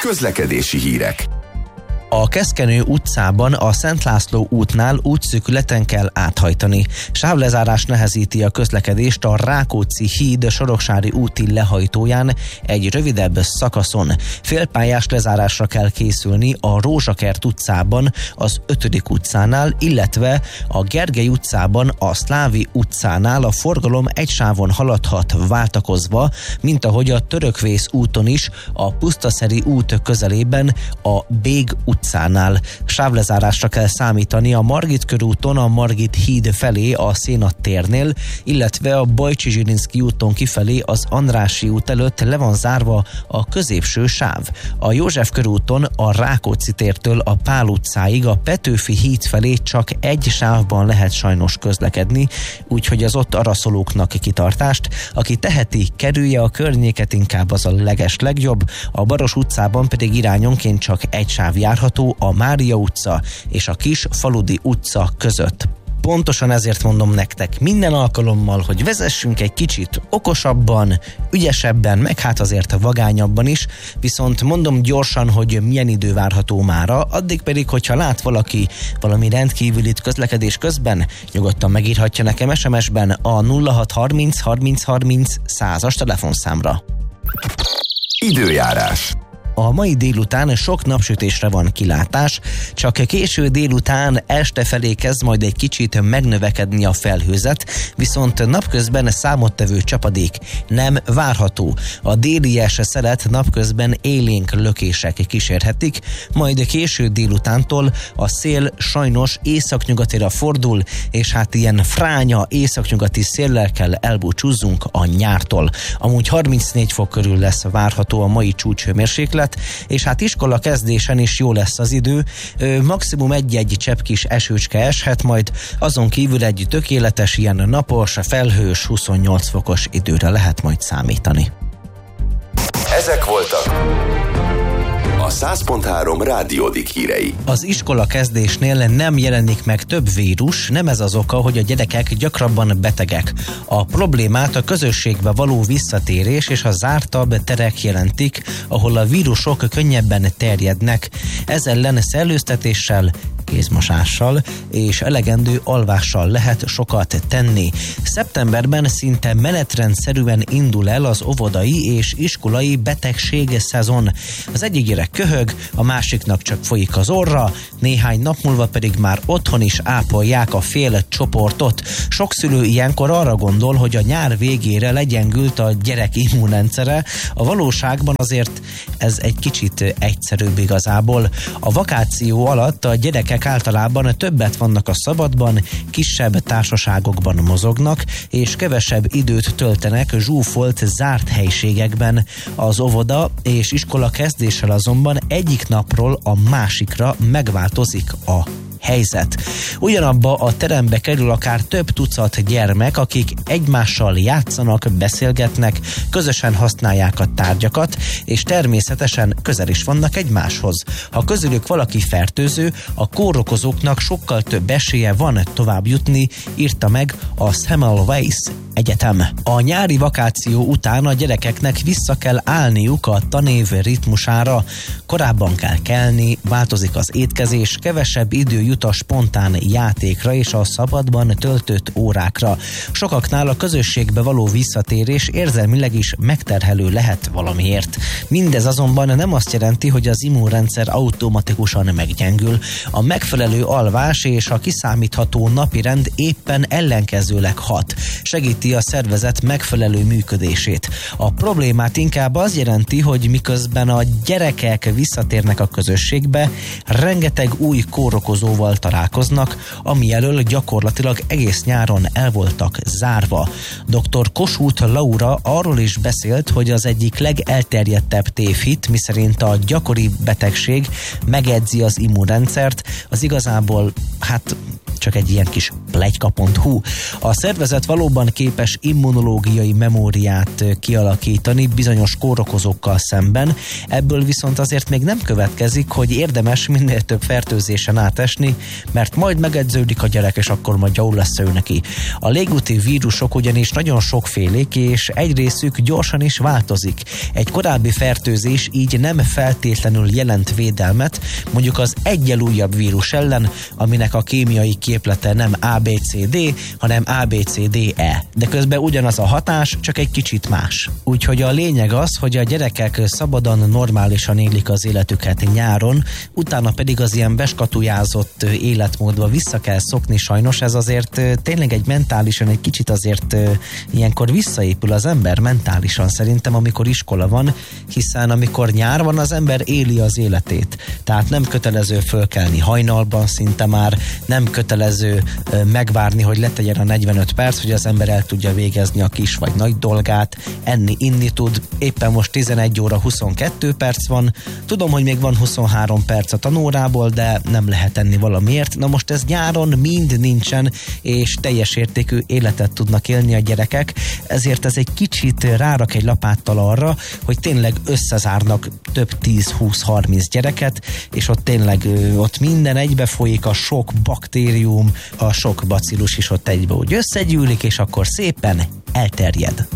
Közlekedési hírek. A Keszkenő utcában a Szent László útnál útszűkületen kell áthajtani. Sávlezárás nehezíti a közlekedést a Rákóczi híd Soroksári úti lehajtóján egy rövidebb szakaszon. Félpályás lezárásra kell készülni a Rózsakert utcában, az 5. utcánál, illetve a Gergely utcában, a Szlávi utcánál a forgalom egy sávon haladhat váltakozva, mint ahogy a Törökvész úton is, a Pusztaszeri út közelében, a Bég utcánál. Sávlezárásra kell számítani a Margit körúton a Margit híd felé a Szénat térnél, illetve a Bajcsy-Zsilinszky úton kifelé az Andrássy út előtt le van zárva a középső sáv. A József körúton a Rákóczi tértől a Pál utcáig a Petőfi híd felé csak egy sávban lehet sajnos közlekedni, úgyhogy az ott araszolóknak kitartást. Aki teheti, kerülje a környéket, inkább az a legjobb. A Baros utcában pedig irányonként csak egy sáv járható, a Mária utca és a Kis Faludi utca között. Pontosan ezért mondom nektek minden alkalommal, hogy vezessünk egy kicsit okosabban, ügyesebben, meg hát azért vagányabban is, viszont mondom gyorsan, hogy milyen idő várható mára, addig pedig, hogyha lát valaki valami rendkívülit közlekedés közben, nyugodtan megírhatja nekem SMS-ben a 0630 30 30 100-as telefonszámra. Időjárás. A mai délután sok napsütésre van kilátás, csak késő délután este felé kezd majd egy kicsit megnövekedni a felhőzet, viszont napközben számottevő csapadék nem várható. A délies szelet napközben élénk lökések kísérhetik, majd késő délutántól a szél sajnos északnyugatira fordul, és hát ilyen fránya északnyugati széllel kell elbúcsúzzunk a nyártól. Amúgy 34 fok körül lesz várható a mai csúcshőmérséklet, és hát iskola kezdésen is jó lesz az idő, maximum egy-egy csepp kis esőcske eshet, majd azon kívül egy tökéletes, ilyen napos, felhős 28 fokos időre lehet majd számítani. Ezek voltak a 100.3 Rádiódik hírei. Az iskola kezdésnél nem jelenik meg több vírus, nem ez az oka, hogy a gyerekek gyakrabban betegek. A problémát a közösségbe való visszatérés és a zártabb terek jelentik, ahol a vírusok könnyebben terjednek. Ez ellen szellőztetéssel, kézmosással és elegendő alvással lehet sokat tenni. Szeptemberben szinte menetrendszerűen indul el az óvodai és iskolai betegség szezon. Az egyik gyerek köhög, a másiknak csak folyik az orra, néhány nap múlva pedig már otthon is ápolják a fél csoportot. Sok szülő ilyenkor arra gondol, hogy a nyár végére legyengült a gyerek immunrendszere, a valóságban azért ez egy kicsit egyszerűbb igazából. A vakáció alatt a gyerekek általában többet vannak a szabadban, kisebb társaságokban mozognak, és kevesebb időt töltenek zsúfolt zárt helységekben. Az óvoda és iskola kezdéssel azonban egyik napról a másikra megváltozik a helyzet. Ugyanabba a terembe kerül akár több tucat gyermek, akik egymással játszanak, beszélgetnek, közösen használják a tárgyakat, és természetesen közel is vannak egymáshoz. Ha közülük valaki fertőző, a kórokozóknak sokkal több esélye van tovább jutni, írta meg a Semmelweis Egyetem. A nyári vakáció után a gyerekeknek vissza kell állniuk a tanév ritmusára. Korábban kell kelni, változik az étkezés, kevesebb idő jut a spontán játékra és a szabadban töltött órákra. Sokaknál a közösségbe való visszatérés érzelmileg is megterhelő lehet valamiért. Mindez azonban nem azt jelenti, hogy az immunrendszer automatikusan meggyengül. A megfelelő alvás és a kiszámítható napirend éppen ellenkezőleg hat. Segíti a szervezet megfelelő működését. A problémát inkább az jelenti, hogy miközben a gyerekek visszatérnek a közösségbe, rengeteg új kórokozóval találkoznak, ami elől gyakorlatilag egész nyáron el voltak zárva. Dr. Kossuth Laura arról is beszélt, hogy az egyik legelterjedtebb tévhit, miszerint a gyakori betegség megedzi az immunrendszert, az igazából csak egy ilyen kis pletyka.hu. A szervezet valóban képes immunológiai memóriát kialakítani bizonyos kórokozókkal szemben, ebből viszont azért még nem következik, hogy érdemes minél több fertőzésen átesni, mert majd megedződik a gyerek, és akkor majd jól lesz ő neki. A légúti vírusok ugyanis nagyon sokfélék, és egy részük gyorsan is változik. Egy korábbi fertőzés így nem feltétlenül jelent védelmet, mondjuk az egyel újabb vírus ellen, aminek a kémiai képlete nem ABCD, hanem ABCDE. De közben ugyanaz a hatás, csak egy kicsit más. Úgyhogy a lényeg az, hogy a gyerekek szabadon, normálisan élik az életüket nyáron, utána pedig az ilyen beskatujázott életmódba vissza kell szokni sajnos, ez azért tényleg egy mentálisan egy kicsit azért ilyenkor visszaépül az ember mentálisan szerintem, amikor iskola van, hiszen amikor nyár van, az ember éli az életét. Tehát nem kötelező fölkelni hajnalban szinte már, nem kötelező megvárni, hogy letegyen a 45 perc, hogy az ember el tudja végezni a kis vagy nagy dolgát, enni, inni tud. Éppen most 11 óra 22 perc van. Tudom, hogy még van 23 perc a tanórából, de nem lehet enni valamiért. Na most ez nyáron mind nincsen, és teljes értékű életet tudnak élni a gyerekek, ezért ez egy kicsit rárak egy lapáttal arra, hogy tényleg összezárnak több 10-20-30 gyereket, és ott tényleg ott minden egybe folyik, a sok baktérium, a sok bacillus is ott egybe úgy összegyűlik, és akkor szépen elterjed.